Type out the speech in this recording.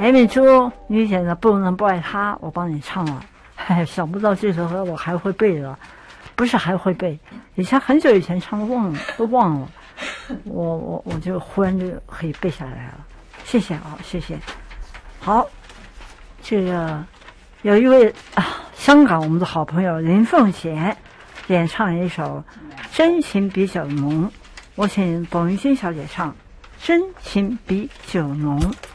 美美猪，你选择不能不爱他，我帮你唱了。想不到这首歌我还会背了，不是还会背，以前很久以前唱都忘了，我就忽然就可以背下来了。谢谢啊，谢谢。好，这个有一位香港我们的好朋友林凤贤演唱一首《真情比酒浓》，我请董玉君小姐唱《真情比酒浓》。